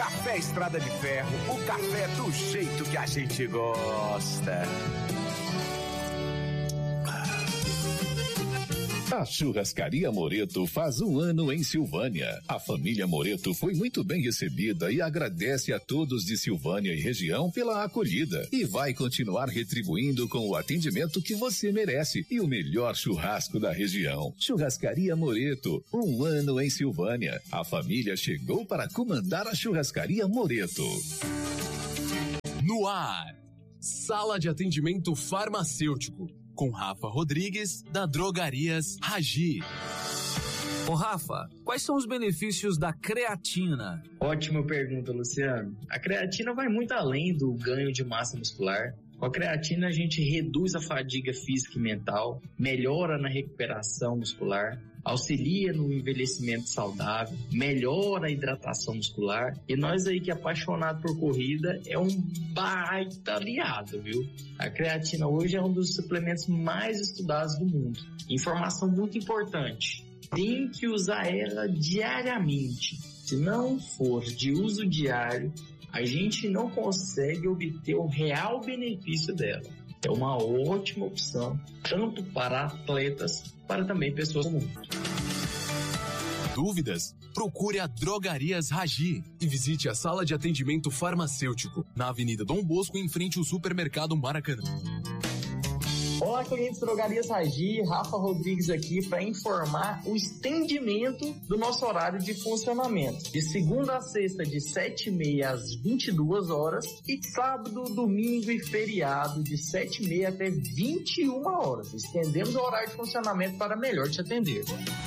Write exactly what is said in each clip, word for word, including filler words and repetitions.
Café Estrada de Ferro, o café do jeito que a gente gosta. A Churrascaria Moreto faz um ano em Silvânia. A família Moreto foi muito bem recebida e agradece a todos de Silvânia e região pela acolhida e vai continuar retribuindo com o atendimento que você merece e o melhor churrasco da região. Churrascaria Moreto, um ano em Silvânia. A família chegou para comandar a Churrascaria Moreto. No ar, Sala de Atendimento Farmacêutico, com Rafa Rodrigues, da Drogarias Ragi. Ô Rafa, quais são os benefícios da creatina? Ótima pergunta, Luciano. A creatina vai muito além do ganho de massa muscular. Com a creatina a gente reduz a fadiga física e mental, melhora na recuperação muscular, auxilia no envelhecimento saudável, melhora a hidratação muscular. E nós aí que é apaixonado por corrida, é um baita aliado, viu? A creatina hoje é um dos suplementos mais estudados do mundo. Informação muito importante: tem que usar ela diariamente. Se não for de uso diário, a gente não consegue obter o real benefício dela. É uma ótima opção, tanto para atletas, para também pessoas comuns. Dúvidas? Procure a Drogarias Ragi e visite a Sala de Atendimento Farmacêutico, na Avenida Dom Bosco, em frente ao Supermercado Maracanã. Olá, clientes Drogarias Ragi, Rafa Rodrigues aqui para informar o estendimento do nosso horário de funcionamento. De segunda a sexta, de sete e meia às vinte e duas horas, e sábado, domingo e feriado, de sete e meia até vinte e uma horas. Estendemos o horário de funcionamento para melhor te atender.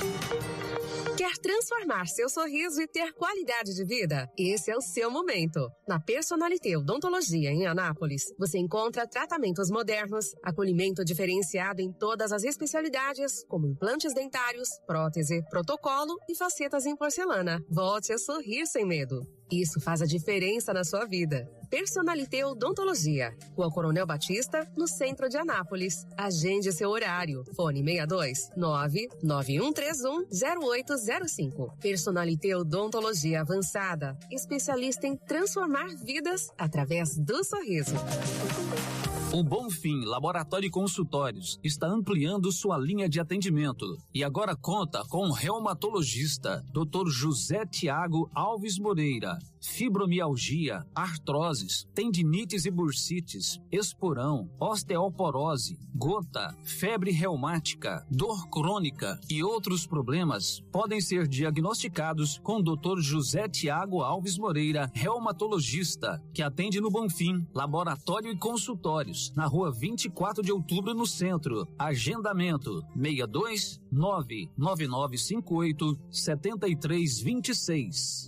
Quer transformar seu sorriso e ter qualidade de vida? Esse é o seu momento. Na Personalité Odontologia em Anápolis, você encontra tratamentos modernos, acolhimento diferenciado em todas as especialidades, como implantes dentários, prótese, protocolo e facetas em porcelana. Volte a sorrir sem medo. Isso faz a diferença na sua vida. Personalité Odontologia, Rua Coronel Batista, no centro de Anápolis. Agende seu horário. Fone seis dois nove nove um três um zero oito zero cinco. Personalité Odontologia Avançada, especialista em transformar vidas através do sorriso. O Bonfim Laboratório e Consultórios está ampliando sua linha de atendimento e agora conta com um reumatologista, doutor José Tiago Alves Moreira. Fibromialgia, artroses, tendinites e bursites, esporão, osteoporose, gota, febre reumática, dor crônica e outros problemas podem ser diagnosticados com o doutor José Tiago Alves Moreira, reumatologista, que atende no Bonfim Laboratório e Consultórios, na rua vinte e quatro de outubro, no centro. Agendamento seis dois nove nove nove cinco oito sete três dois seis.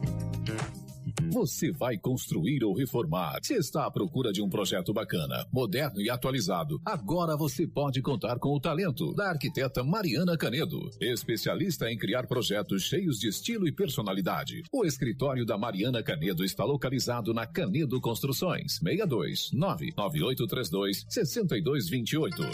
Você vai construir ou reformar? Se está à procura de um projeto bacana, moderno e atualizado, agora você pode contar com o talento da arquiteta Mariana Canedo, especialista em criar projetos cheios de estilo e personalidade. O escritório da Mariana Canedo está localizado na Canedo Construções, seis dois nove nove oito três dois seis dois dois oito.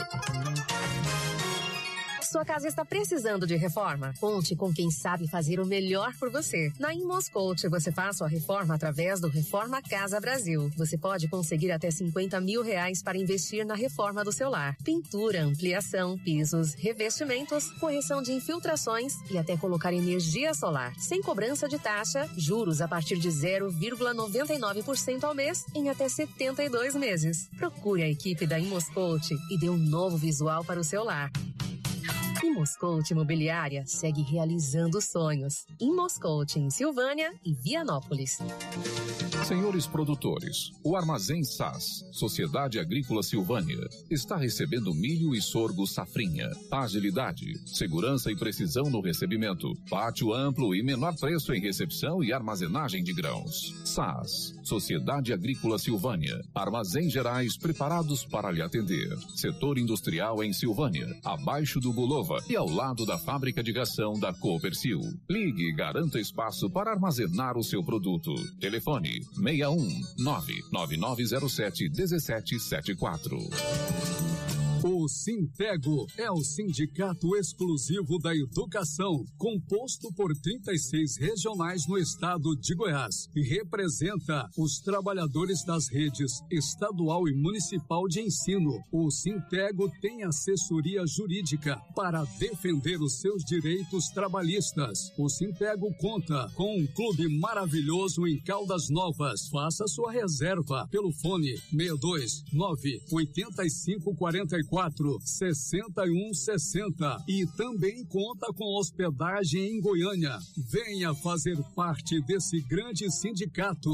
Sua casa está precisando de reforma? Conte com quem sabe fazer o melhor por você. Na Imoscout, você faz sua reforma através do Reforma Casa Brasil. Você pode conseguir até cinquenta mil reais para investir na reforma do seu lar. Pintura, ampliação, pisos, revestimentos, correção de infiltrações e até colocar energia solar. Sem cobrança de taxa, juros a partir de zero vírgula noventa e nove por cento ao mês em até setenta e dois meses. Procure a equipe da Imoscout e dê um novo visual para o seu lar. Imoscout Imobiliária segue realizando sonhos. Imoscout em Silvânia e Vianópolis. Senhores produtores, o Armazém S A S, Sociedade Agrícola Silvânia, está recebendo milho e sorgo safrinha. Agilidade, segurança e precisão no recebimento. Pátio amplo e menor preço em recepção e armazenagem de grãos. S A S, Sociedade Agrícola Silvânia. Armazéns gerais preparados para lhe atender. Setor industrial em Silvânia, abaixo do Bulova e ao lado da fábrica de ração da Copercil. Ligue e garanta espaço para armazenar o seu produto. Telefone seis um nove nove nove zero sete um sete sete quatro. O Sintego é o sindicato exclusivo da educação, composto por trinta e seis regionais no estado de Goiás e representa os trabalhadores das redes estadual e municipal de ensino. O Sintego tem assessoria jurídica para defender os seus direitos trabalhistas. O Sintego conta com um clube maravilhoso em Caldas Novas. Faça sua reserva pelo fone seis dois nove oito cinco quatro quatro seis um seis zero e também conta com hospedagem em Goiânia. Venha fazer parte desse grande sindicato.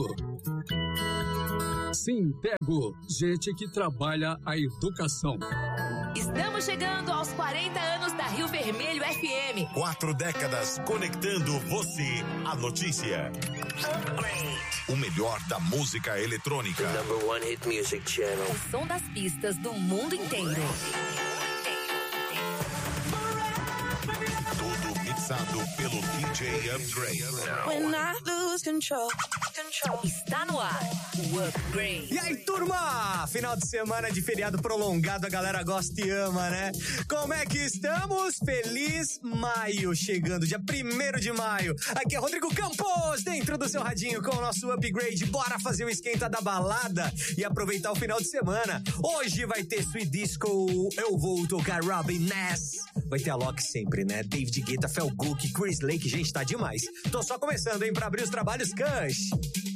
Sintego, gente que trabalha a educação. Estamos chegando aos quarenta anos da Rio Vermelho F M. Quatro décadas conectando você à notícia. O melhor da música eletrônica. The number one hit music channel. O som das pistas do mundo inteiro. Tudo mixado pelo D J Upgrade. When I lose control, control. Está no ar o Upgrade. E aí, turma? Final de semana de feriado prolongado, a galera gosta e ama, né? Como é que estamos? Feliz maio, chegando dia primeiro de maio. Aqui é Rodrigo Campos, dentro do seu radinho com o nosso Upgrade. Bora fazer o esquenta da balada e aproveitar o final de semana. Hoje vai ter Sweet Disco, eu vou tocar Robin Ness. Vai ter a Loki sempre, né? David Guetta, Fel Gook, Chris Lake, gente, tá demais. Tô só começando, hein, pra abrir os trabalhos, Kush.